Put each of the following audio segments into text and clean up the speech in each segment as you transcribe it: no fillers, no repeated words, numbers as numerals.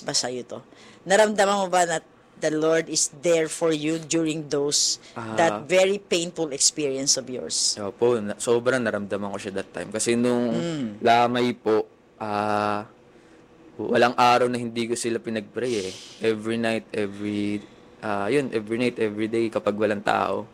ba sa'yo to? Naramdaman mo ba na the Lord is there for you during that very painful experience of yours? Opo, sobrang naramdaman ko siya that time. Kasi nung lamay po, walang araw na hindi ko sila pinag-pray eh. Every night, every night, every day kapag walang tao.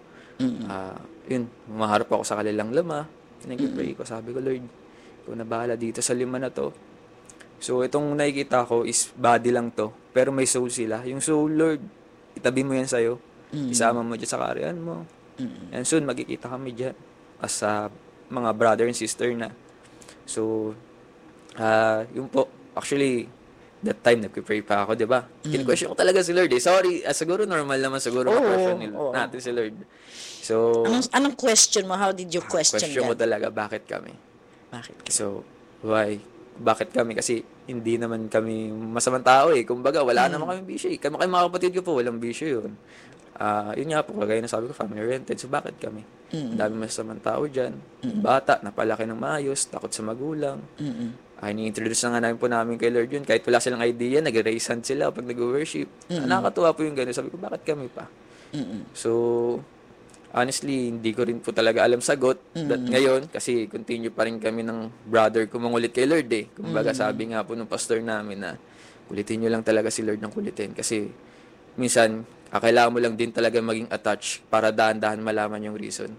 Maharap ako sa kanilang lama. Nag-pray ko, sabi ko, Lord, ikaw na bahala dito sa lima na to. So, itong nakikita ko is body lang to. Pero may soul sila. Yung soul, Lord, itabi mo yan sa'yo. Isama mo dyan sa karyan mo. And soon, magkikita kami dyan as mga brother and sister na. So, yun po. Actually, that time, nag-pray pa ako, di ba? Kine-question ko talaga si Lord eh. Sorry, siguro normal naman siguro ma-question natin si Lord. So, anong question mo? How did you question ko God? talaga, bakit kami? Bakit? So, why? Bakit kami? Kasi hindi naman kami masamang tao eh. Kumbaga, wala naman kami bisyo eh. Kami mga kapatid ko po, walang bisyo yun. Yun nga po, kagaya na sabi ko, family oriented. So, bakit kami? Ang dami masamang tao dyan. Bata, napalaki ng maayos, takot sa magulang. Ini-introduce na nga namin po namin kay Lord yun. Kahit wala silang idea, nag-raise hand sila pag nag-worship. Nakakatuwa po yung gano'n. Sabi ko, bakit kami pa? So, honestly, hindi ko rin po talaga alam sagot. Ngayon, kasi continue pa rin kami ng brother ko mangulit kay Lord eh. Kumbaga sabi nga po ng pastor namin na kulitin nyo lang talaga si Lord ng kulitin. Kasi minsan, kailangan mo lang din talaga maging attached para dahan-dahan malaman yung reason.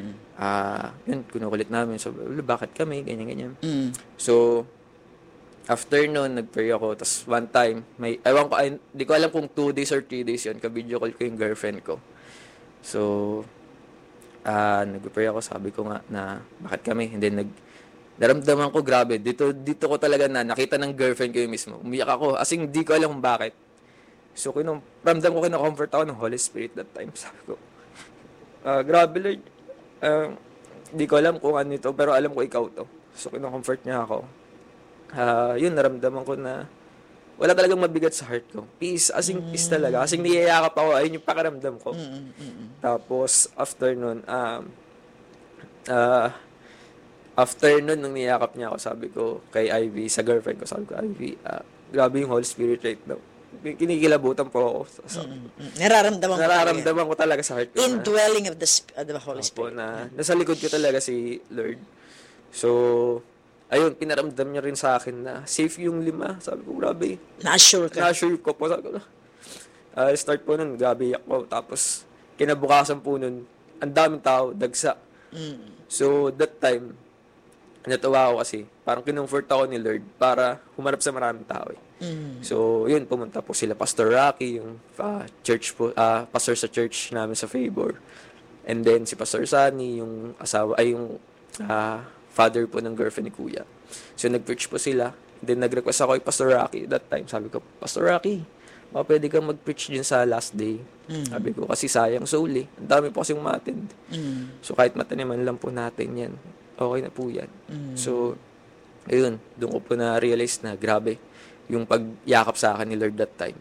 Yun, kinukulit namin. So, bakit kami? Ganyan. So, after nun, nag-pray ako. Tapos, one time, di ko alam kung 2 days or 3 days yun. Ka-video call ko yung girlfriend ko. So, nag-pray ako. Sabi ko nga na, bakit kami? And then, naramdaman ko, grabe. Dito ko talaga nakita ng girlfriend ko yung mismo. Umiyak ako. As in, di ko alam kung bakit. So, ramdam ko kina-comfort ako ng Holy Spirit that time. Sabi ko, grabe Lord. Di ko alam kung ano ito, pero alam ko ikaw to. So, kina-comfort niya ako. Yun, naramdaman ko na wala talagang mabigat sa heart ko. Peace, as in peace talaga. As in niyayakap ako, ayun yung pakiramdam ko. Tapos, after nun, nung niyakap niya ako, sabi ko kay Ivy, sa girlfriend ko, sabi ko, Ivy, grabe yung Holy Spirit right now. Kinikilabutan po ako. Nararamdaman ko talaga sa heart ko. Indwelling of the Holy Spirit. Nasa likod ko talaga si Lord. So, ayun, pinaramdam niya rin sa akin na safe yung 5. Sabi ko, grabe. Na-assure ka? Na-assure ko po. Sabi ko, start po nun, grabe iyak po. Tapos, kinabukasan po nun, ang daming tao, dagsa. So, that time, natuwa ako kasi, parang kinumfort ako ni Lord para humarap sa maraming tao eh. So, yun, pumunta po sila Pastor Rocky, yung church po, pastor sa church namin sa Favor. And then, si Pastor Sunny, yung father po ng girlfriend ni Kuya. So, nag-preach po sila. Then, nag-request ako kay Pastor Rocky that time. Sabi ko, Pastor Rocky, baka pwede kang mag-preach din sa last day. Sabi ko, kasi sayang soul eh. Ang dami po kasing umattend. So, kahit mataniman lang po natin yan, okay na po yan. So, ayun, doon ko po na-realize na grabe yung pagyakap sa akin ni Lord that time.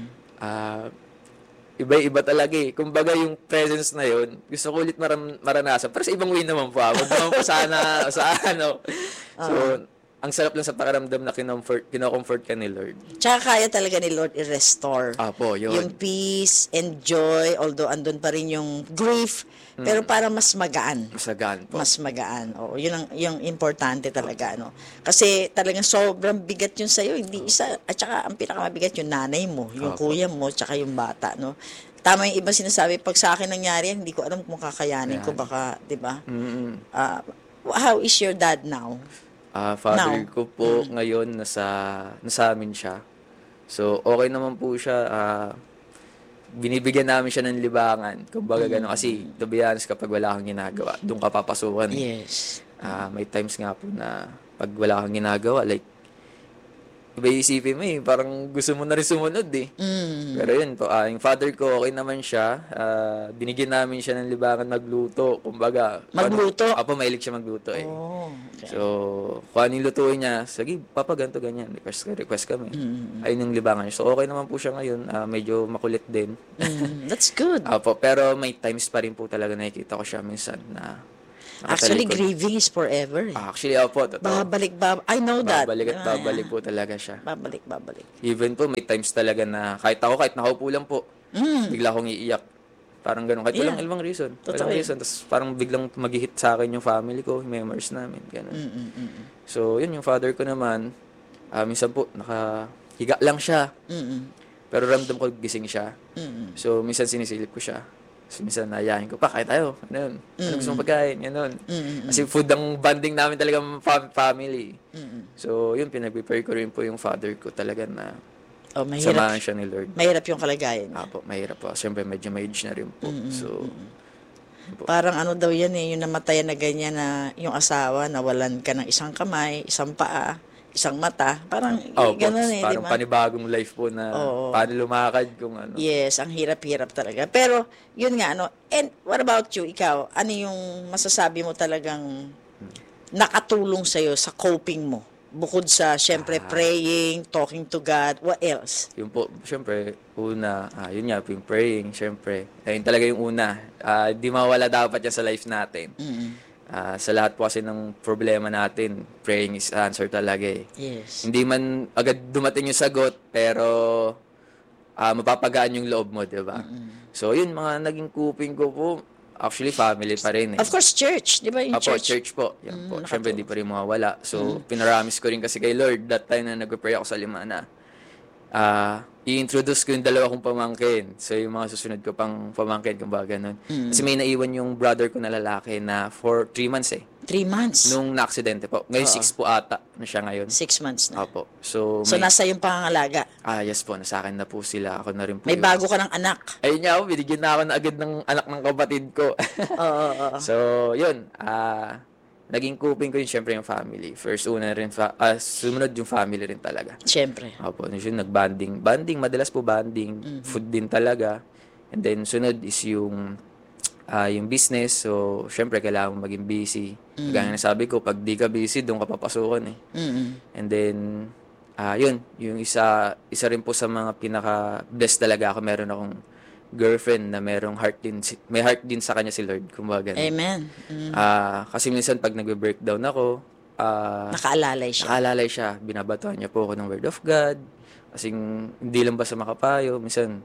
Iba-iba talaga eh. Kumbaga yung presence na yun, gusto ko ulit maranasan. Pero sa ibang way naman po. Huwag naman po sana sa ano. So, ang sarap lang sa pakiramdam na kino-comfort ka ni Lord. Tsaka kaya talaga ni Lord i-restore. Po, yun. Yung peace and joy, although andun pa rin yung grief, pero para mas magaan. Masagaan po. Mas magaan. Oo, yun yung importante talaga, no? Kasi talagang sobrang bigat yun sa'yo, hindi isa. At saka ang pinakamabigat yung nanay mo, yung kuya mo, tsaka yung bata, no? Tama yung iba sinasabi, pag sa akin nangyari yan, hindi ko alam kung kakayanin ko, baka, di ba? How is your dad now? Father ko po ngayon nasa amin siya. So, okay naman po siya. Binibigyan namin siya ng libangan. Kumbaga gano'n. Kasi, to be honest, kapag wala kang ginagawa, doon ka papasukan. Yes. May times nga po na pag wala kang ginagawa, like, iba isipin mo eh, parang gusto mo na rin sumunod eh. Pero yun po, yung father ko, okay naman siya. Binigyan namin siya ng libangan magluto. Kumbaga, Magluto? mahilig siya magluto eh. Oh, okay. So, kung ano yung lutuin niya, sige, papa, ganito, ganyan. Request kami. Ayun yung libangan niya. So, okay naman po siya ngayon. Medyo makulit din. That's good. Pero may times pa rin po talaga nakikita ko siya minsan na Actually, nakatalikod. grieving is forever eh. Actually, opo, totoo. I know that. Babalik at babalik Ah, po talaga siya. babalik. Even po, may times talaga na kahit nakaupo lang po, bigla akong iiyak. Parang ganun. Kahit Yeah. walang reason. Totoo Walang yun. reason. Tapos parang biglang mag-hit sa akin yung family ko, yung memories namin. Ganun. So, yun, yung father ko naman, minsan po, nakahiga lang siya. Pero ramdam ko gising siya. So, minsan sinisilip ko siya. So, minsan nayayain ko pa, kaya tayo. Ano gusto mong pagkain? Ganun. Kasi food ang bonding namin talaga family. So, yun, pinag-prepare ko rin po yung father ko talaga na Oh, mahirap. samahan siya ni Lord. Mahirap yung kalagayan niya. Apo, mahirap po. Siyempre, medyo may age na rin po. So, Parang ano daw yan eh, yung namatayan na ganyan na yung asawa, nawalan ka ng isang kamay, isang paa, isang mata. Parang ganun eh, di parang ba? panibagong life po na Oo. paano lumakad kung ano. Yes, ang hirap-hirap talaga. Pero, yun nga, ano, and what about you, ikaw? Ano yung masasabi mo talagang nakatulong sa'yo sa coping mo? Bukod sa, syempre, praying, talking to God, what else? Yun po, syempre, una, yun nga po yung praying, syempre. Ayun talaga yung una. Di mawala dapat yan sa life natin. Sa lahat po kasi ng problema natin, praying is answer talaga eh. Yes. Hindi man agad dumating yung sagot, pero mapapagaan yung loob mo, di ba? So, yun, mga naging coping ko po, actually, family pa rin eh. Of course, church. Di ba yung Apo, church? church po. Yan po. Siyempre, hindi pa rin mawawala. So, pinaramis ko rin kasi kay Lord that time na nag-pray ako sa Limana. I-introduce ko yung dalawa kong pamangkin. So, yung mga susunod ko pang pamangkin, kung ba ganun. Kasi may naiwan yung brother ko na lalaki na for 3 months eh. 3 months. Nung na-aksidente po. Ngayon, 6 po ata na siya ngayon. 6 months na. Opo. So, So, nasa yung pangangalaga. yes po. Nasa akin na po sila. Ako na rin po. May bago ka ng anak. Ayun nga po, binigyan na ako na agad ng anak ng kapatid ko. Oo. So, yun. Naging coping ko yun, syempre, yung family. First, una rin, sumunod yung family rin talaga. Siyempre. Opo, yun, nag-bonding. Bonding, madalas po bonding. Food din talaga. And then, sunod is yung business. So, syempre, kailangan mo maging busy. Gaya na sabi ko, pag di ka busy, doon ka papasukan eh. And then, yun, yung isa rin po sa mga pinaka-best talaga ako. Meron akong girlfriend na may heart din sa kanya si Lord, kumbaga. Amen. Kasi minsan pag nagbe-breakdown ako, Nakaalalay siya. Binabatuhan niya po ako ng Word of God. Kasi hindi lang basta makapayo, minsan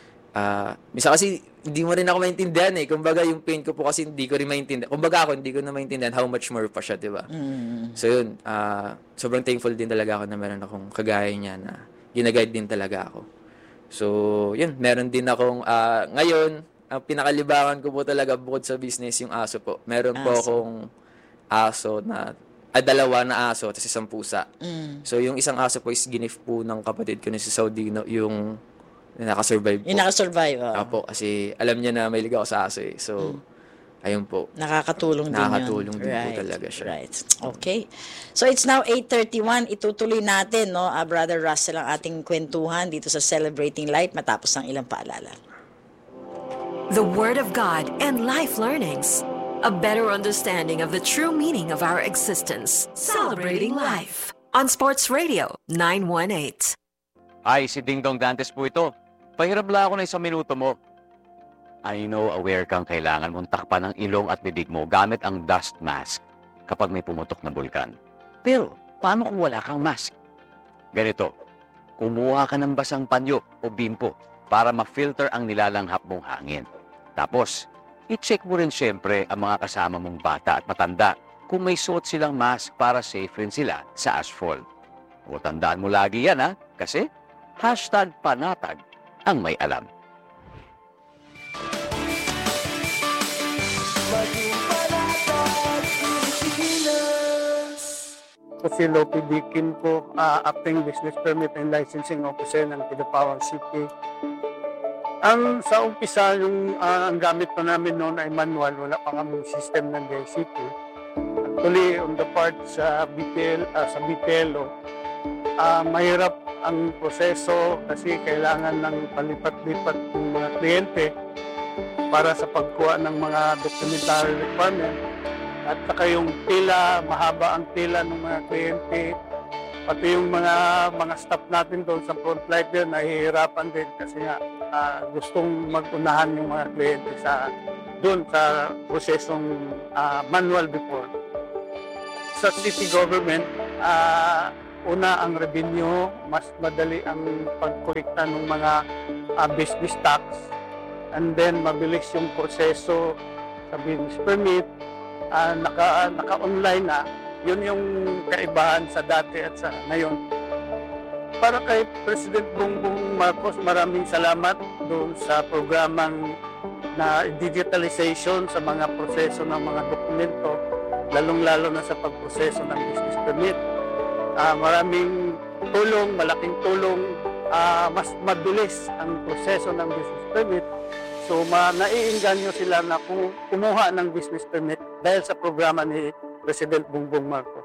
kasi hindi mo rin ako maintindihan eh. Kumbaga yung pain ko po kasi hindi ko rin maintindihan. Kumbaga ako hindi ko na maintindihan how much more pa siya, 'di ba? So yun, sobrang thankful din talaga ako na meron akong kagaya niya na ginaguide din talaga ako. So, yun, meron din akong, ngayon, ang pinakalibangan ko po talaga bukod sa business, yung aso po. Meron po akong aso na, 2 na aso, tapos isang pusa. So, yung isang aso po is gift po ng kapatid ko na si Saudino, yung nakasurvive po. Yung nakasurvive. Apo, kasi alam niya na may ligaw sa aso eh. So, ayun po. Nakakatulong din yun. Nakakatulong din po talaga siya. Right. Okay. So, it's now 8:31. Itutuloy natin, no, Brother Russell, ang ating kwentuhan dito sa Celebrating Life matapos ng ilang paalala. The Word of God and life learnings. A better understanding of the true meaning of our existence. Celebrating Life. On Sports Radio 918. Ay, si Ding Dong Dantes po ito. Pahiram lang ako ng 1 minuto mo. I know aware kang kailangan mong takpan ang ilong at bibig mo gamit ang dust mask kapag may pumutok na bulkan. Pero, paano kung wala kang mask? Ganito, kumuha ka ng basang panyo o bimpo para ma-filter ang nilalanghap mong hangin. Tapos, i-check mo rin siyempre ang mga kasama mong bata at matanda kung may suot silang mask para safe rin sila sa asphalt. O tandaan mo lagi yan ha, kasi #panatag ang may alam. Ako si Lopi Dikin po, acting business permit and licensing officer ng Kidapawan City. Sa umpisa, ang gamit pa namin noon ay manual, wala pa kami system ng DCT. Actually, on the part sa Bitelo, mahirap ang proseso kasi kailangan ng palipat-lipat ng mga kliyente para sa pagkuha ng mga documentary requirement. At saka yung pila, mahaba ang pila ng mga kliyente. Pati yung mga staff natin doon sa front line din, nahihirapan din kasi nga gustong mag-unahan yung mga kliyente sa doon sa prosesong manual before. Sa city government, una ang revenue, mas madali ang pagkolekta ng mga business tax, and then mabilis yung proseso sa business permit, naka-online na. Yun yung kaibahan sa dati at sa ngayon. Para kay President Bongbong Marcos, maraming salamat doon sa programang na digitalization sa mga proseso ng mga dokumento, lalong-lalo na sa pagproseso ng business permit. Maraming tulong, malaking tulong, mas mabilis ang proseso ng business permit. So, naiinganyo sila na kumuha ng business permit dahil sa programa ni President Bongbong Marcos.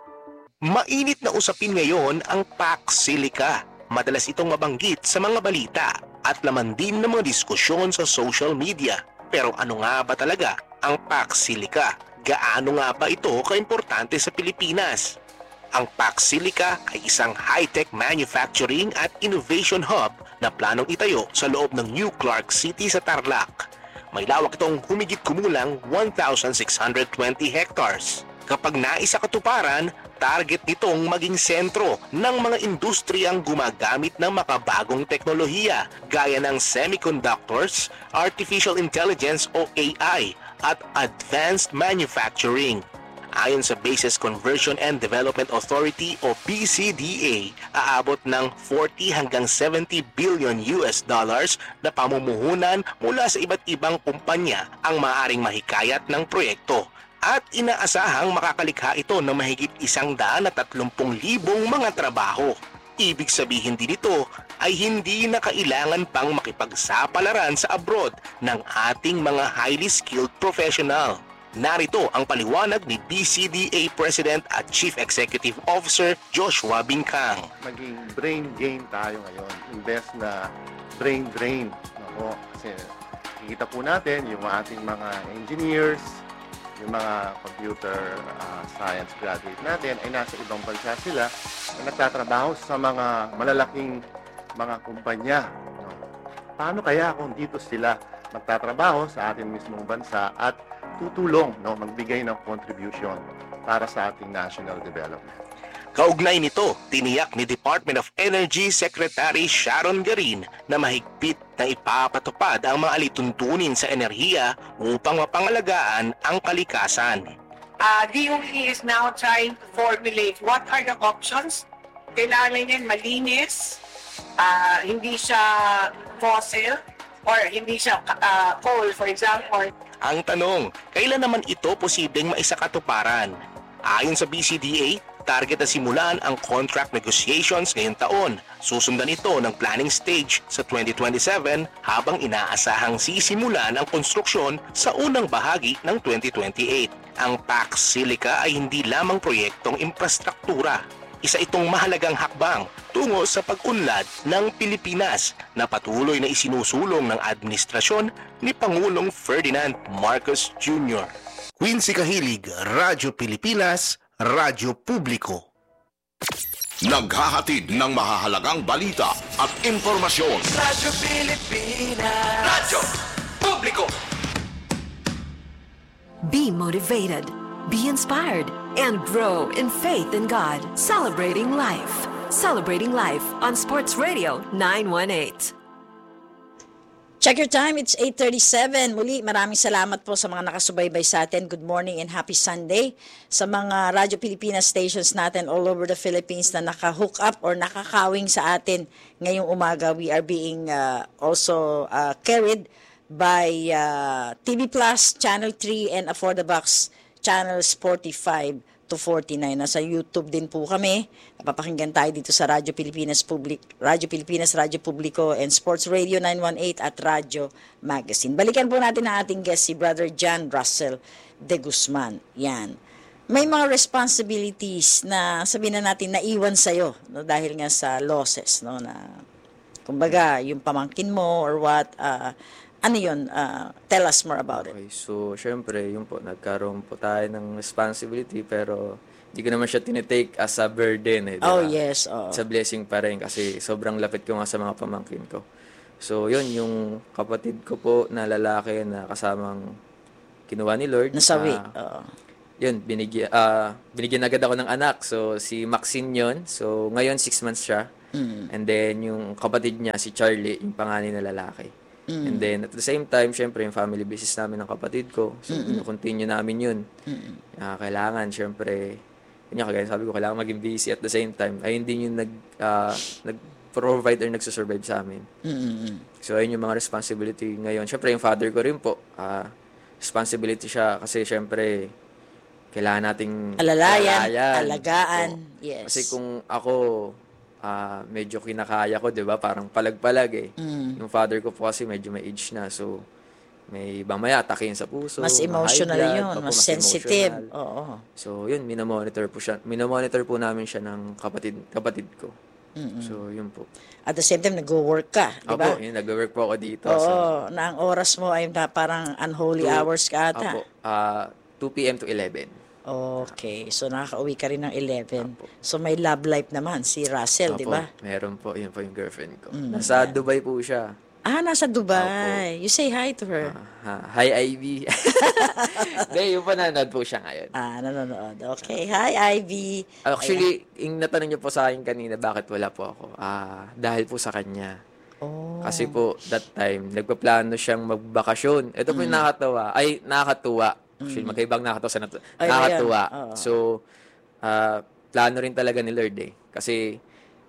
Mainit na usapin ngayon ang Pax Silica. Madalas itong mabanggit sa mga balita at laman din ng mga diskusyon sa social media. Pero ano nga ba talaga ang Pax Silica? Gaano nga ba ito kaimportante sa Pilipinas? Ang Pax Silica ay isang high-tech manufacturing at innovation hub na planong itayo sa loob ng New Clark City sa Tarlac. May lawak itong humigit kumulang 1,620 hectares. Kapag naisa katuparan, target nitong maging sentro ng mga industriyang gumagamit ng makabagong teknolohiya gaya ng semiconductors, artificial intelligence o AI at advanced manufacturing. Ayon sa Bases Conversion and Development Authority o BCDA, aabot ng 40 hanggang 70 billion US dollars na pamumuhunan mula sa iba't ibang kumpanya ang maaaring mahikayat ng proyekto. At inaasahang makakalikha ito ng mahigit 130,000 mga trabaho. Ibig sabihin din ito ay hindi na kailangan pang makipagsapalaran sa abroad ng ating mga highly skilled professional. Narito ang paliwanag ni BCDA President at Chief Executive Officer Joshua Bincang. Maging brain gain tayo ngayon. Invest na brain drain. Ako, kasi nakikita po natin yung ating mga engineers, yung mga computer science graduate natin ay nasa ibang bansa sila na nagtatrabaho sa mga malalaking mga kumpanya. Paano kaya kung dito sila magtatrabaho sa ating mismong bansa at tutulong, magbigay ng contribution para sa ating national development? Kaugnay nito, tiniyak ni Department of Energy Secretary Sharon Garin na mahigpit na ipapatupad ang mga alituntunin sa enerhiya upang mapangalagaan ang kalikasan. DOE is now trying to formulate what are the options. Kailangan yan malinis, hindi siya fossil, or hindi siya coal, for example. Ang tanong, kailan naman ito posibleng maisakatuparan? Ayon sa BCDA, target na simulan ang contract negotiations ngayong taon. Susundan ito ng planning stage sa 2027 habang inaasahang sisimulan ang konstruksyon sa unang bahagi ng 2028. Ang Pax Silica ay hindi lamang proyektong infrastruktura. Isa itong mahalagang hakbang tungo sa pag-unlad ng Pilipinas na patuloy na isinusulong ng administrasyon ni Pangulong Ferdinand Marcos Jr. Quincy Kahilig, Radyo Pilipinas, Radyo Publiko. Naghahatid ng mahahalagang balita at impormasyon. Radyo Pilipinas, Radyo Publiko. Be motivated, be inspired, and grow in faith in God. Celebrating life. Celebrating life on Sports Radio 918. Check your time, it's 8:37. Muli, maraming salamat po sa mga nakasubaybay sa atin. Good morning and happy Sunday. Sa mga Radyo Pilipinas stations natin all over the Philippines na naka-hook up or nakakawing sa atin ngayong umaga, we are being also carried by TV Plus, Channel 3, and Affordabox, Channels 45 to 49. Nasa YouTube din po kami. Napapakinggan tayo dito sa Radyo Pilipinas Radyo Publiko, and Sports Radio 918 at Radyo Magazine. Balikan po natin ang ating guest, si Brother John Russell de Guzman. Yan. May mga responsibilities na sabihin na natin naiwan sa'yo, no, dahil nga sa losses, no, na kumbaga yung pamangkin mo or what, ano yun? Tell us more about it. Okay, so syempre, yun po, nagkaroon po tayo ng responsibility pero hindi ko naman siya tinitake as a burden. Diba? Oh, yes. Oh. It's a blessing pa rin kasi sobrang lapit ko nga sa mga pamangkin ko. So, yun, yung kapatid ko po na lalaki na kasamang kinuha ni Lord. Nasawi. Yun, binigyan agad ako ng anak. So, si Maxine yun. So, ngayon 6 months siya. And then, yung kapatid niya, si Charlie, yung panganay na lalaki. And then, at the same time, syempre, yung family business namin ng kapatid ko. So, continue namin yun. Kailangan, syempre, yun yung kagaya sabi ko, kailangan maging busy at the same time. Ayun din yung nag-provide or nagsusurvive sa amin. So, ayun yung mga responsibility ngayon. Syempre, yung father ko rin po, responsibility siya kasi syempre, kailangan nating alagaan. Yes. Kasi kung ako, medyo kinakaya ko, 'di ba? Parang palag-palag eh. Yung father ko po kasi medyo may age na. So may mamaya atakin sa puso. Mas emotional high blood, yun, mas sensitive. Emotional. So yun, minomonitor po namin siya ng kapatid ko. So yun po. At the same time, nag-work ka, di ba? Opo, yun, nag-work po ako dito. Oo, na ang oras mo ay parang unholy hours ka ata. Opo, 2 p.m. to 11. Okay, so nakaka-uwi ka rin ng 11. So may love life naman, si Russell, di ba? Meron po, yun po yung girlfriend ko. Nasa Dubai po siya. Nasa Dubai. You say hi to her. Hi, Ivy. Hindi, yung nanonood po siya ngayon. Nanonood. Okay, hi, Ivy. Actually, yung natanong niyo po sa akin kanina, bakit wala po ako? Dahil po sa kanya. Kasi po, that time, nagpaplano siyang magbakasyon. Ito po yung nakakatuwa. Actually, magkaibang nakakatuwa. So, plano rin talaga ni Lord eh. Kasi,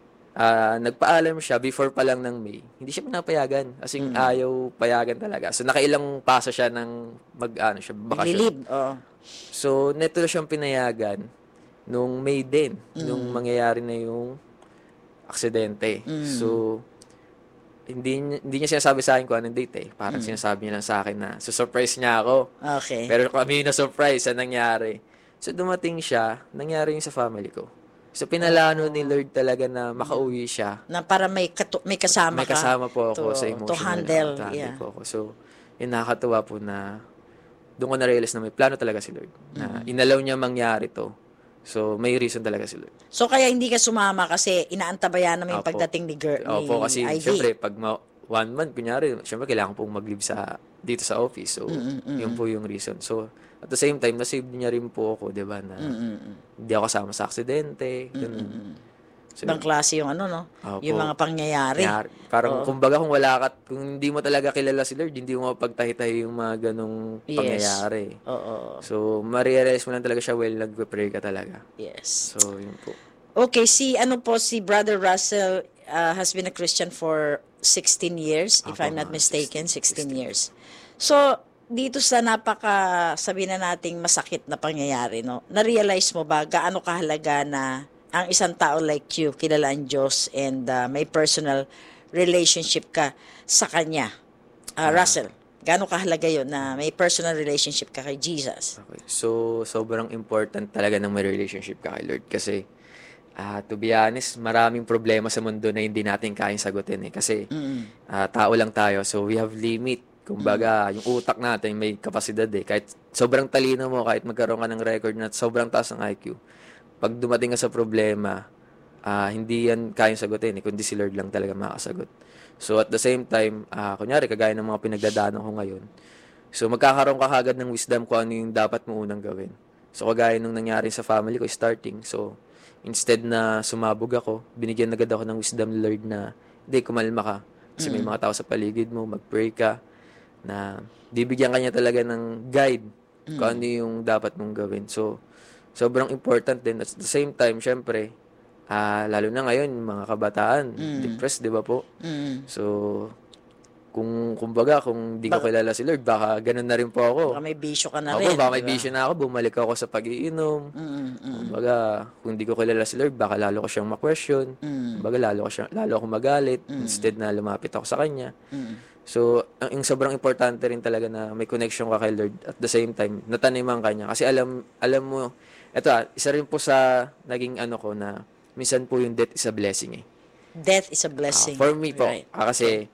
nagpaalam siya before pa lang ng May. Hindi siya pinapayagan. As in, ayaw payagan talaga. So, nakailang paso siya ng bakasyon. So, neto siyang pinayagan nung May din. Nung mangyayari na yung aksidente. So, hindi niya sinasabi sa akin kung anong date eh. Parang sinasabi niya lang sa akin na surprise niya ako. Okay. Pero kami na-surprise sa nangyari. So, dumating siya, nangyari yung sa family ko. So, pinalano ni Lord talaga na makauwi siya. Na para may kasama ka. May kasama po ako sa emotional. To handle. Po ako. So, yun nakakatuwa po na doon ko na-realize na may plano talaga si Lord. Na inalaw niya mangyari to. So, may reason talaga si Lord. So, kaya hindi ka sumama kasi inaantabayan naman yung pagdating ni Opo, kasi Ivy. syempre, pag 1 month, kunyari, syempre, kailangan pong mag-leave dito sa office. So, yun po yung reason. So, at the same time, nasave niya rin po ako, di ba, na hindi ako kasama sa aksidente. So, ibang klase yung yung mga pangyayari. Parang, kumbaga, kung hindi mo talaga kilala si Lord, hindi mo mapagtahi-tahi yung mga ganong pangyayari. So, ma-realize mo lang talaga siya nagpe-pray ka talaga. Yes. So, yun po. Okay, si Brother Russell has been a Christian for 16 years, if I'm not mistaken, 16 years. So, dito sa sabihin na nating masakit na pangyayari, na-realize mo ba gaano kahalaga na ang isang tao like you, kilala ang Diyos and may personal relationship ka sa Kanya? Russell, gaano kahalaga yun na may personal relationship ka kay Jesus? Okay. So, sobrang important talaga ng may relationship ka kay Lord kasi to be honest, maraming problema sa mundo na hindi natin kayang sagutin eh. Kasi tao lang tayo, so we have limit. Kumbaga, yung utak natin may kapasidad eh. Kahit sobrang talino mo, kahit magkaroon ka ng record na sobrang taas ng IQ, pag dumating ka sa problema, hindi yan kayang sagutin eh, kundi si Lord lang talaga makasagot. So at the same time, kunyari, kagaya ng mga pinagdadaanan ko ngayon, so magkakaroon ka agad ng wisdom kung ano yung dapat mo unang gawin. So kagaya nung nangyari sa family ko, starting, so instead na sumabog ako, binigyan agad ako ng wisdom ni Lord na, hindi, kumalma ka. Kasi may mga tao sa paligid mo, mag-pray ka, na bibigyan ka niya talaga ng guide kung ano yung dapat mong gawin. So, sobrang important din. At the same time, syempre, lalo na ngayon, mga kabataan, depressed, di ba po? So, kumbaga, kung di ko kilala si Lord, baka ganun na rin po ako. Baka may bisyo ka na rin. Baka may bisyo na ako, bumalik ako sa pag-iinom. Kumbaga, kung di ko kilala si Lord, baka lalo ko siyang ma-question. Kumbaga, lalo ako magalit instead na lumapit ako sa Kanya. So, ang sobrang importante rin talaga na may connection ka kay Lord at the same time, nataniman ka niya. Kasi alam mo, eto isa rin po sa naging ko na minsan po yung death is a blessing eh. Death is a blessing. For me po, kasi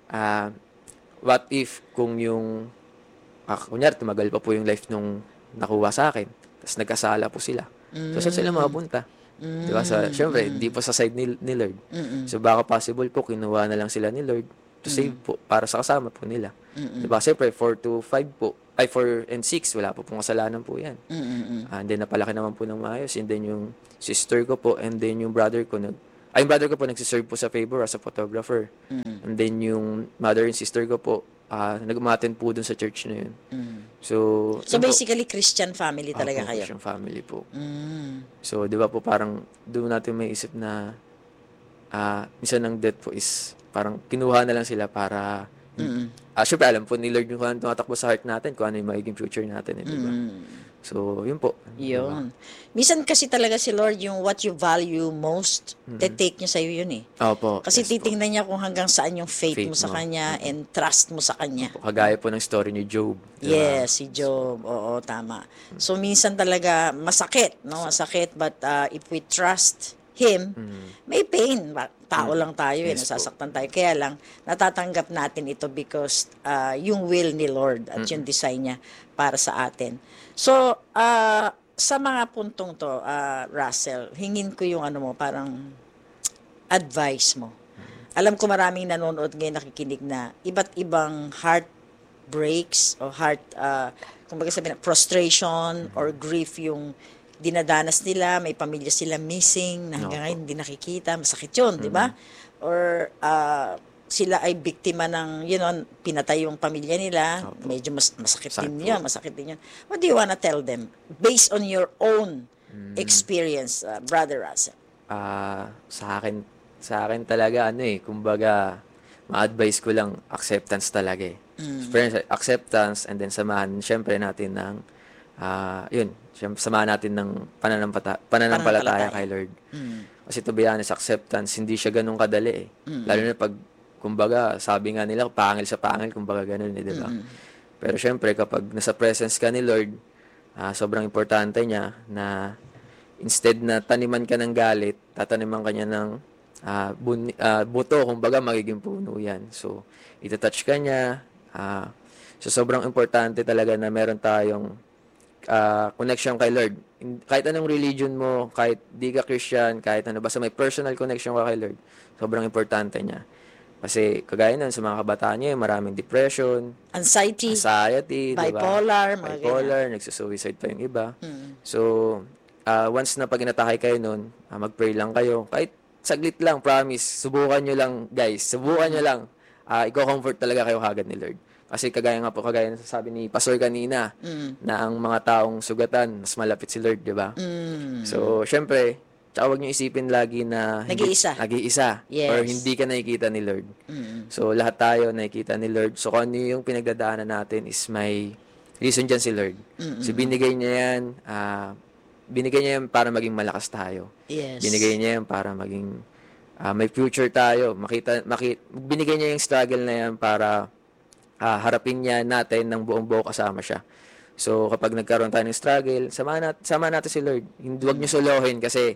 what if kung yung kunyari tumagal pa po yung life nung nakuha sa akin, tapos nagkasala po sila. So, saan sila mapunta? Diba? Siyempre, hindi po sa side ni Lord. So, baka possible po, kinuha na lang sila ni Lord. to save po para sa kasama po nila. Diba? Siyempre, 4 to 5 po, 4 and 6, wala po pong kasalanan po yan. And then, napalaki naman po ng maayos. And then, yung sister ko po, and then yung brother ko, yung brother ko po, nagsiserve po sa Favor as a photographer. And then, yung mother and sister ko po, nag-umattend po dun sa church na yun. So basically, Christian family talaga kayo? Christian family po. So, di ba po, parang doon natin may isip na minsan ng death po is parang kinuha na lang sila para syempre alam po ni Lord yung kung ano tumatakbo sa heart natin, kung ano yung magiging future natin, di ba? So, yun po. Yun. Minsan kasi talaga si Lord, yung what you value most, take niya sa'yo yun eh. Opo. Kasi yes titingnan niya kung hanggang saan yung faith mo sa mo. Kanya and trust mo sa Kanya. Po. Kagaya po ng story ni Job. Diba? Yes, si Job. Oo, tama. So, minsan talaga masakit, no? Masakit, but if we trust Him, may pain. Tao lang tayo, Yes, nasasaktan tayo. Kaya lang, natatanggap natin ito because yung will ni Lord at yung design niya para sa atin. So, sa mga puntong to, Russell, hingin ko yung parang advice mo. Alam ko maraming nanonood ngayon, nakikinig na iba't ibang heartbreaks o kumbaga sabihin, frustration or grief yung dinadanas nila, may pamilya sila missing, na hanggang ngayon hindi nakikita, masakit yun, di ba? Or sila ay biktima ng, pinatay yung pamilya nila, medyo masakit din yun, masakit din yun. What do you wanna tell them? Based on your own experience, Brother Russell. Sa akin talaga, kumbaga, ma-advise ko lang, acceptance talaga eh. Acceptance, and then samahan, syempre natin ng, samahan natin ng pananampalataya kay Lord. Kasi to be honest, acceptance, hindi siya ganun kadali eh. Lalo na pag, kumbaga, sabi nga nila, pangil sa pangil, kumbaga ganun eh, di ba? Pero syempre, kapag nasa presence ka ni Lord, sobrang importante niya na instead na taniman ka ng galit, tataniman ka niya ng buto, kumbaga magiging puno yan. So, itatouch ka niya. So, sobrang importante talaga na meron tayong connection kay Lord. Kahit anong religion mo, kahit di ka Christian, kahit ano, basta may personal connection ka kay Lord, sobrang importante niya. Kasi kagaya nun, sa mga kabataan niya, maraming depression, anxiety, bipolar, diba? nagsusuicide pa yung iba. So, once na pag inatake kayo nun, mag-pray lang kayo. Kahit saglit lang, promise, subukan nyo lang, guys. Subukan nyo lang. Iko-comfort talaga kayo kagad ni Lord. Kasi kagaya na sabi ni Pastor kanina, na ang mga taong sugatan, mas malapit si Lord, di ba? So, syempre, tsaka huwag nyo isipin lagi na nag-iisa. Yes. Or hindi ka nakikita ni Lord. So, lahat tayo nakikita ni Lord. So, kung ano yung pinagdadaanan natin is may reason dyan si Lord. So, binigay niya yan para maging malakas tayo. Yes. Binigay niya yan para maging may future tayo. Binigay niya yung struggle na yan para harapin niya natin ng buong-buo kasama siya. So, kapag nagkaroon tayo ng struggle, sama natin si Lord. Huwag niyo solohin kasi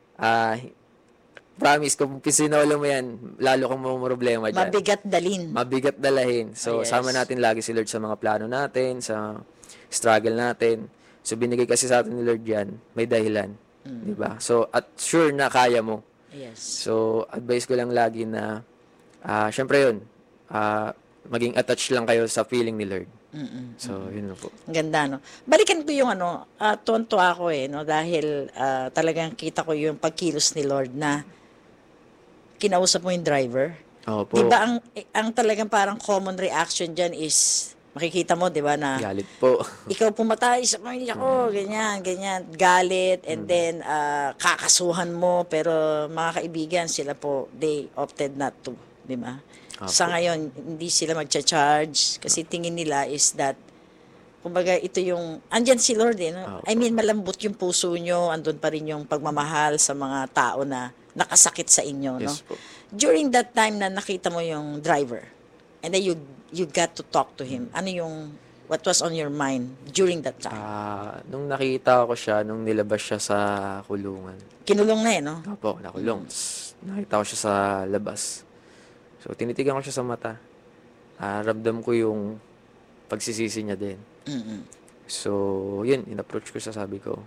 promise, kung pisinolo mo yan, lalo kang problema dyan. Mabigat dalahin. So, sama natin lagi si Lord sa mga plano natin, sa struggle natin. So, binigay kasi sa atin ni Lord yan, may dahilan. Diba? So, at sure na kaya mo. Yes. So, advice ko lang lagi na, syempre yun, maging attached lang kayo sa feeling ni Lord. So, yun na po. Ganda, no? Balikan ko yung tonto ako dahil talagang kita ko yung pagkilos ni Lord na kinausap mo yung driver. Opo. Diba ang talagang parang common reaction dyan is, makikita mo, diba, na galit po. Ikaw pumatay sa pamilya ko, ganyan, galit, and then kakasuhan mo, pero mga kaibigan, sila po, they opted not to, diba? Sa ngayon, hindi sila magcha-charge kasi tingin nila is that, kumbaga, ito yung, andyan si Lord no? I mean, malambot yung puso nyo, andun pa rin yung pagmamahal sa mga tao na nakasakit sa inyo, no? Yes po. During that time na nakita mo yung driver, and then you got to talk to him, what was on your mind during that time? Nung nakita ko siya, nung nilabas siya sa kulungan. Kinulong na no? Opo, nakulong. Nakita ko siya sa labas. So, tinitigan ko siya sa mata. Ramdam ko yung pagsisisi niya din. So, yun, in-approach ko siya, sabi ko.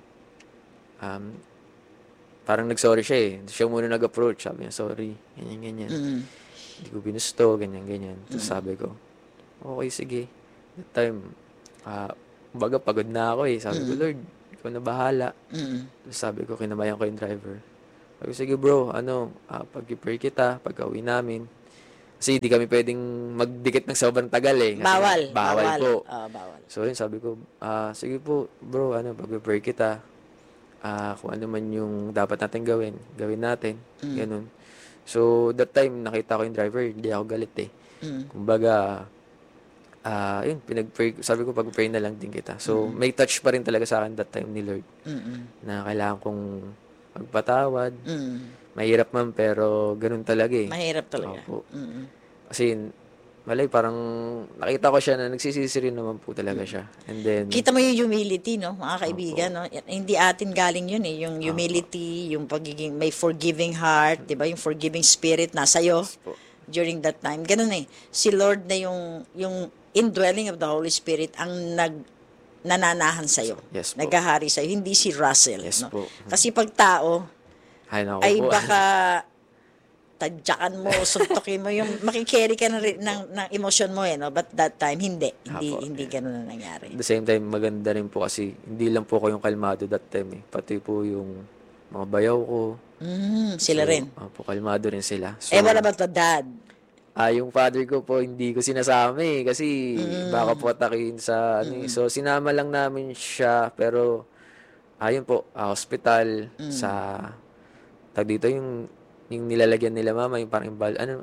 Parang nag-sorry siya eh. Siya muna nag-approach. Sabi niya, sorry. Ganyan. Hindi ko binusto, ganyan. Tapos sabi ko, okay, sige. That time, kumbaga pagod na ako eh. Sabi ko, Lord, ikaw na bahala. Tapos sabi ko, kinamayan ko yung driver. Sabi ko, sige bro, pag-pray kita, pag-uwi namin. Kasi hindi kami pwedeng magdikit ng sobrang tagal eh. Kasi bawal po. Bawal. So yun, sabi ko, sige po bro, pag-pray kita. Kung ano man yung dapat natin gawin natin. Ganun. So that time, nakita ko yung driver, hindi ako galit eh. Kumbaga, yun, sabi ko, pag-pray na lang din kita. So may touch pa rin talaga sa akin that time ni Lord. Na kailangan kong magpatawad. Mahirap man, pero ganun talaga eh. Mahirap talaga. Opo. Kasi, parang nakita ko siya na nagsisisi rin naman po talaga siya. And then, Kita mo yung humility, no, mga kaibigan, no? Hindi atin galing yun eh. Yung humility, yung pagiging, may forgiving heart, di ba? Yung forgiving spirit nasa iyo during that time. Ganun eh. Si Lord na yung indwelling of the Holy Spirit ang nananahan sa'yo. Yes po. Naghahari sa'yo. Hindi si Russell. Yes no? po. Kasi pag tao, ay po. baka tadyakan mo, suntukin mo, yung makikerry ka ng emosyon mo eh, no? But that time, hindi ganun na nangyari. At the same time, maganda rin po kasi hindi lang po ko yung kalmado that time eh. Pati po yung mga bayaw ko. Sila rin. Po, kalmado rin sila. So, what about the dad? Yung father ko po, hindi ko sinasama eh. Kasi baka po atakin sa So, sinama lang namin siya. Pero, ayun po, hospital, sa, dito yung nilalagyan nila mama, yung parang,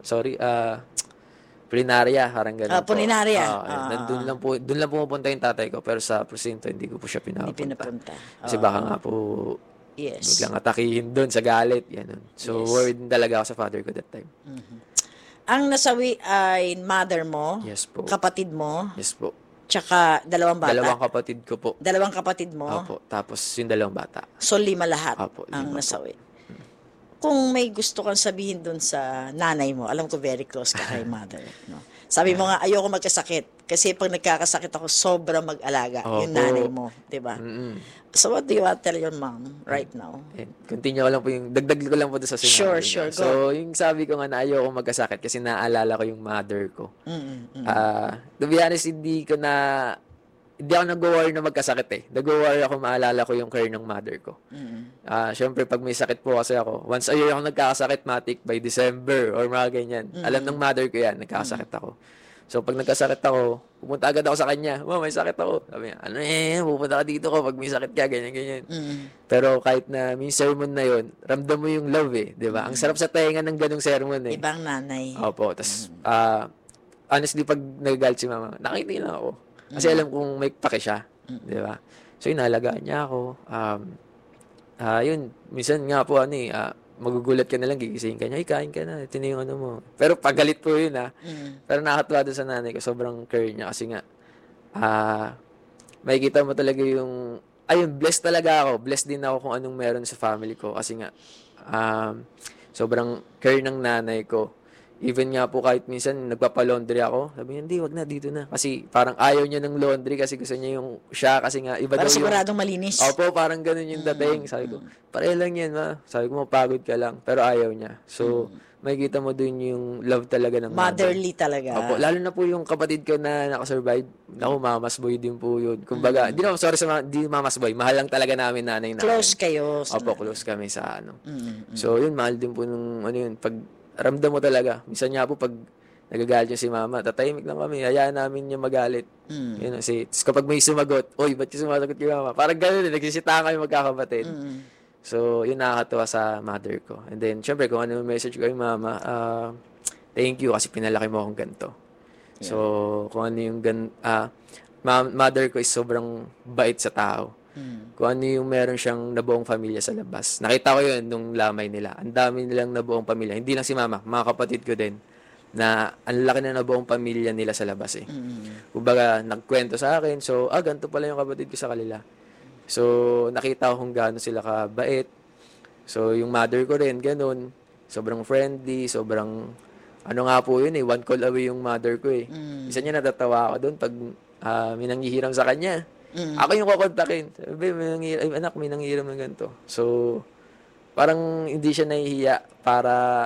pulinarya, parang gano'n po. Pulinarya. Doon lang pumupunta yung tatay ko. Pero sa presinto, hindi ko po siya pinapunta. Kasi baka nga po, biglang atakihin doon sa galit. Yan. So, worried talaga ako sa father ko that time. Ang nasawi ay mother mo, Yes po. kapatid mo, Yes po. tsaka dalawang bata. Dalawang kapatid ko po. Dalawang kapatid mo. Opo. Tapos yung dalawang bata. So, 5 lahat Opo, 5 ang po. nasawi. Kung may gusto kang sabihin dun sa nanay mo, alam ko very close ka kay mother. No? Sabi mo nga, ayoko magkasakit. Kasi pag nagkakasakit ako, sobrang mag-alaga. Opo. Yung nanay mo. Diba? So, what do you want to tell your mom right now? Continue ko lang po yung, dagdag ko lang po doon sa sinabi. Sure. So, yung sabi ko nga na ayoko magkasakit kasi naaalala ko yung mother ko. To be honest, hindi ako nag-worry na magkasakit eh. Nag-worry ako, maalala ko yung care ng mother ko. Siyempre, pag may sakit po kasi ako, once a year ako nagkakasakit, matik, by December, or mga ganyan. Alam ng mother ko yan, nagkakasakit ako. So, pag nagkasakit ako, pupunta agad ako sa kanya. May sakit ako. Sabi niya, pupunta ka dito ko pag may sakit ka, ganyan. Pero kahit na may sermon na yon, ramdam mo yung love eh. Diba? Ang sarap sa tenga ng ganung sermon eh. Ibang nanay. Opo. Tapos, honestly, pag nagagalit si mama, nakitingin ako. Kasi alam kong may pake siya. Diba? So, inalagaan niya ako. Yun, minsan nga po, magugulat ka na lang, gigisingin ka niya, ay, kain ka na, ito na yung ano mo. Pero pagalit po yun, Pero nakakatuwa doon sa nanay ko, sobrang care niya kasi nga, makikita mo talaga yung, blessed talaga ako. Blessed din ako kung anong meron sa family ko kasi nga, sobrang care ng nanay ko. Even nga po kahit minsan nagpapa-laundry ako, sabi niya, hindi, wag na, dito na. Kasi parang ayaw niya ng laundry kasi gusto niya yung siya kasi nga iba daw Para yung... siguradong malinis. Opo, parang ganun yung dating. Sabi ko, pareho lang yan, ma. Sabi ko, mapagod ka lang. Pero ayaw niya. So, makikita mo dun yung love talaga ng motherly talaga. Opo, lalo na po yung kapatid ko na nakasurvive. Ako, mamas boy din po yun. Kumbaga, di mamas boy. Mahal lang talaga namin nanay namin. Close kayo. Opo, close kami sa So, yun, mahal din po nung pag ramdam mo talaga. Minsan nga po pag nagagalit yung si mama, tatahimik lang kami, hayaan namin niya magalit. Yun, kasi kapag may sumagot, oy, ba't yung sumasagot kay mama? Parang gano'n, nagsisita kami magkakapatid. So, yun nakakatuwa sa mother ko. And then, syempre, kung ano yung message ko kay mama, thank you kasi pinalaki mo akong ganito. So, kung ano yung mother ko is sobrang bait sa tao. Kung ano yung meron siyang nabuong pamilya sa labas. Nakita ko yun nung lamay nila. Ang dami nilang nabuong pamilya. Hindi lang si mama, mga kapatid ko din. Na ang laki na nabuong pamilya nila sa labas eh. Kumbaga, nagkwento sa akin. So, ganito pala yung kapatid ko sa kanila. So, nakita ko kung gaano sila kabait. So, yung mother ko rin, ganun. Sobrang friendly, sobrang... Ano nga po yun eh, one call away yung mother ko eh. Isa niya natatawa ako doon pag may nanghihiram sa kanya. Ako yung kukontakin. Sabi, may nanghihiram ng ganito. So, parang hindi siya nahihiya para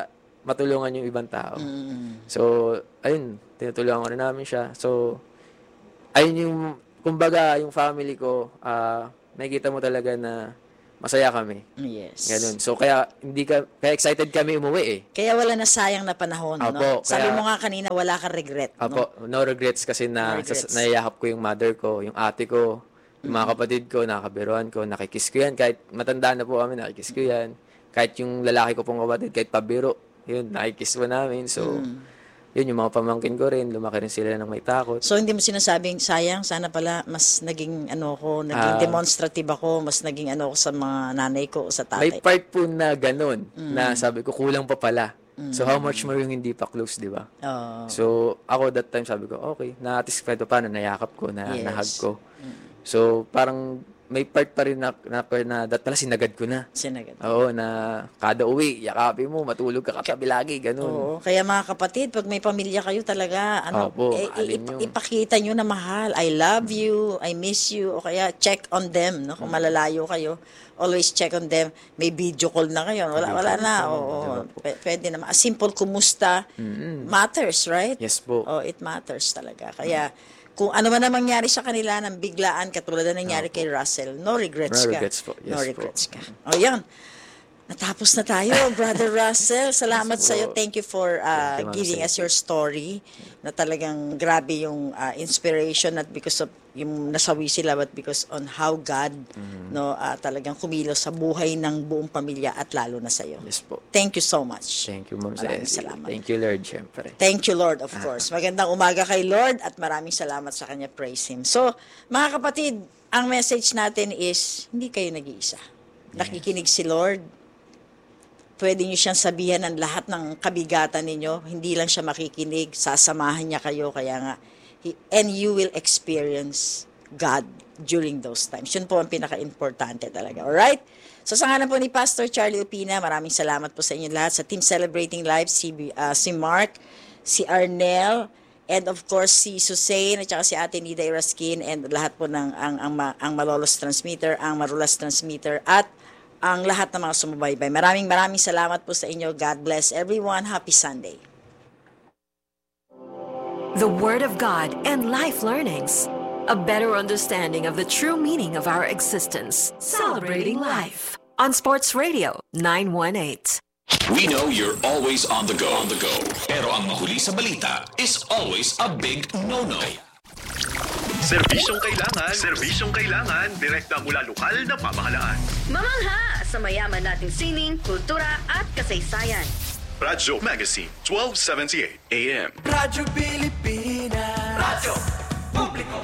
matulungan yung ibang tao. So, ayun, tinutulungan ko rin namin siya. So, ayun yung, kumbaga, yung family ko, nakikita mo talaga na masaya kami. Yes. Ganun. So, kaya excited kami umuwi eh. Kaya wala na sayang na panahon, no? Apo, Sabi kaya- mo nga kanina, wala kang regret, no? Apo, no regrets kasi No regrets. nayayakap ko yung mother ko, yung ate ko, yung mga kapatid ko, nakakabiruan ko, nakikiss ko yan. Kahit matanda na po kami, nakikiss ko yan. Kahit yung lalaki ko pong kapatid, kahit pabiro, yun, nakikiss ko namin. So, yun, yung mga pamangkin ko rin, lumaki rin sila ng may takot. So, hindi mo sinasabing, sayang, sana pala mas naging, naging demonstrative ako, mas naging ako sa mga nanay ko o sa May tatay. part po na ganun, na sabi ko, kulang pa pala. So, how much more yung hindi pa close, di ba? Oo. So, ako that time sabi ko, okay, na-satisfied pa paano, nayakap ko, Yes. nahag ko. So, parang may part pa rin na that pala sinagad ko na. Sinagad. Oo, na kada uwi, yakapin mo, matulog ka katabi lagi, ganun. Oo. Kaya mga kapatid, pag may pamilya kayo talaga, Opo, alin yun. ipakita nyo na mahal. I love you, I miss you, o kaya check on them, no? Kung malalayo kayo, always check on them. May video call na kayo. Wala na. Oo. Pwede naman. A simple kumusta matters, right? Yes po. Oh, it matters talaga. Kaya, kung ano man ang mangyari sa kanila ng biglaan, katulad na nangyari kay Russell, no regrets No ka. regrets po. Yes No po. regrets ka. O yan. Natapos na tayo, Brother Russell. Salamat Yes sa iyo. po. Thank you for Thank you, Ma'am giving us Cynthia. your story. Na talagang grabe yung inspiration, not because of yung nasawi sila, but because on how God talagang kumilos sa buhay ng buong pamilya at lalo na sa iyo. Yes po. Thank you so much. Thank you, Ma'am Maraming Ceci. salamat. Thank you, Lord, syempre. Thank you, Lord, of course. Magandang umaga kay Lord at maraming salamat sa kanya. Praise Him. So, mga kapatid, ang message natin is, hindi kayo nag-iisa. Nakikinig si Lord. Pwede niyo siyang sabihan ang lahat ng kabigatan ninyo. Hindi lang siya makikinig. Sasamahan niya kayo. Kaya nga, and you will experience God during those times. Yun po ang pinaka-importante talaga. Alright? So, sa ngalan po ni Pastor Charlie Opina, maraming salamat po sa inyo lahat. Sa Team Celebrating Life, si Mark, si Arnel, and of course, si Susain, at saka si Ate Nida Iraskin, and lahat po ng ang Malolos Transmitter, ang Marulas Transmitter, at ang lahat ng mga sumubaybay. Maraming salamat po sa inyo. God bless everyone. Happy Sunday. The Word of God and life learnings. A better understanding of the true meaning of our existence. Celebrating life. On Sports Radio 918. We know you're always on the go. Pero ang mahuli sa balita is always a big no-no. Serbisyong kailangan, direkta mula lokal na pamahalaan. Mamangha sa mayaman nating sining, kultura at kasaysayan. Radyo Magazine, 1278 AM. Radyo Pilipinas. Radyo Publiko.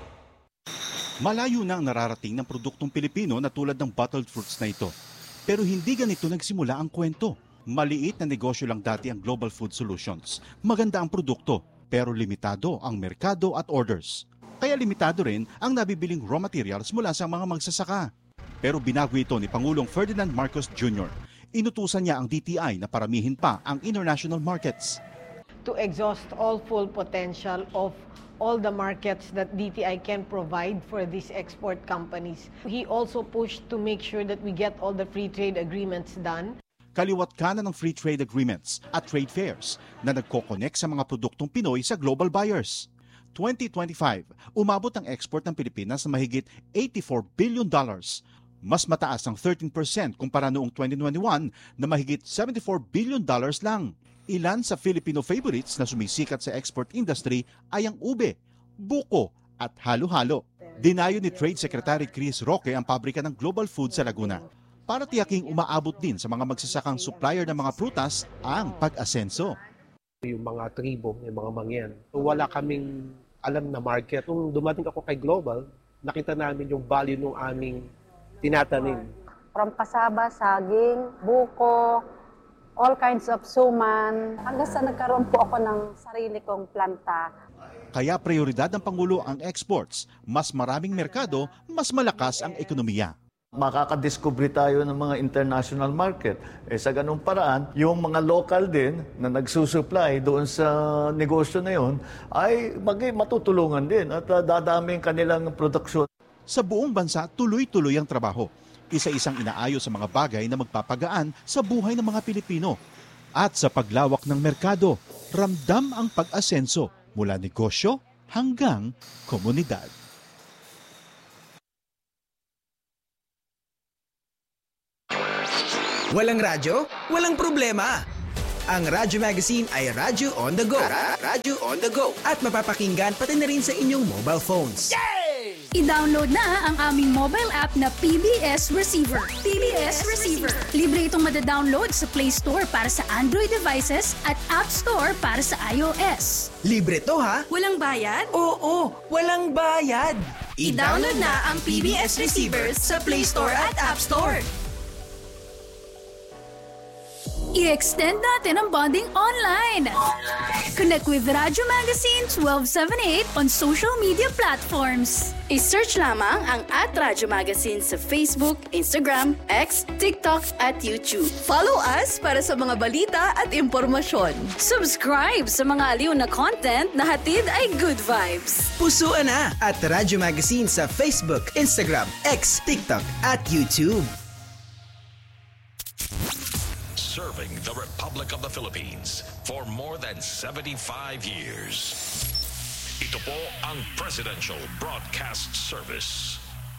Malayo na ang nararating ng produktong Pilipino na tulad ng bottled fruits na ito. Pero hindi ganito nagsimula ang kwento. Maliit na negosyo lang dati ang Global Food Solutions. Maganda ang produkto, pero limitado ang merkado at orders. Kaya limitado rin ang nabibiling raw materials mula sa mga magsasaka. Pero binago ito ni Pangulong Ferdinand Marcos Jr. Inutusan niya ang DTI na paramihin pa ang international markets. To exhaust all full potential of all the markets that DTI can provide for these export companies. He also pushed to make sure that we get all the free trade agreements done. Kaliwat kanan ng free trade agreements at trade fairs na nagko-connect sa mga produktong Pinoy sa global buyers. 2025, umabot ang export ng Pilipinas na mahigit $84 billion. Mas mataas ang 13% kumpara noong 2021 na mahigit $74 billion lang. Ilan sa Filipino favorites na sumisikat sa export industry ay ang ube, buko at halo-halo. Dinayo ni Trade Secretary Chris Roque ang pabrika ng Global Food sa Laguna para tiyaking umaabot din sa mga magsasakang supplier ng mga prutas ang pag-asenso. Yung mga tribo, yung mga mangyan, wala kaming alam na market. Nung dumating ako kay Global, nakita namin yung value ng aming tinatanim. From kasaba, saging, buko, all kinds of suman. Hanggang sa nagkaroon po ako ng sarili kong planta. Kaya prioridad ng Pangulo ang exports. Mas maraming merkado, mas malakas ang ekonomiya. Makakadiscover tayo ng mga international market. Sa ganung paraan, yung mga local din na nagsusupply doon sa negosyo na yun ay matutulungan din at dadami ang kanilang produksyon. Sa buong bansa, tuloy-tuloy ang trabaho. Isa-isang inaayos sa mga bagay na magpapagaan sa buhay ng mga Pilipino. At sa paglawak ng merkado, ramdam ang pag-asenso mula negosyo hanggang komunidad. Walang radyo? Walang problema. Ang Radyo Magazine ay Radyo on the Go. Radyo on the Go. At mapapakinggan pati na rin sa inyong mobile phones. I-download na ang aming mobile app na PBS Receiver. PBS Receiver. Libre itong madadownload sa Play Store para sa Android devices at App Store para sa iOS. Libre to ha? Walang bayad? Oo, walang bayad. I-download na ang PBS Receiver sa Play Store at App Store. I-extend natin ang bonding online. Connect with Radyo Magazine 1278 on social media platforms. I-search lamang ang @Radyo Magazine sa Facebook, Instagram, X, TikTok at YouTube. Follow us para sa mga balita at impormasyon. Subscribe sa mga aliw na content na hatid ay good vibes. Pusuan na at Radyo Magazine sa Facebook, Instagram, X, TikTok at YouTube. Serving the Republic of the Philippines for more than 75 years. Ito po ang Presidential Broadcast Service.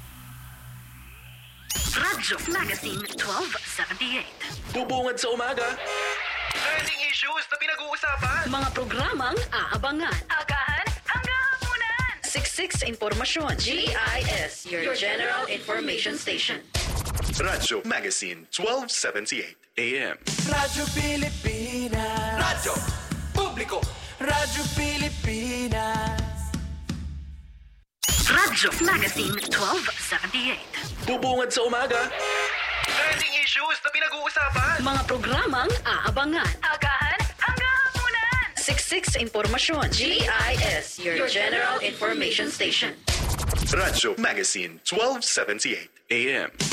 Radyo Magazine 1278. Bubungad sa umaga. Trending issues na pinag-uusapan. Mga programang aabangan. Agahan hanggang hapunan. Siksik sa impormasyon. GIS, your General Information Station. Radyo Magazine 1278 AM. Radyo Pilipinas. Radyo Publiko. Radyo Pilipinas. Radyo Magazine 1278. Bubungad sa umaga. Trending issues na pinag-uusapan. Mga programang aabangan. Agahan hanggang hapunan. Siksik sa impormasyon. GIS, your General Information Station. Radyo Magazine 1278 AM.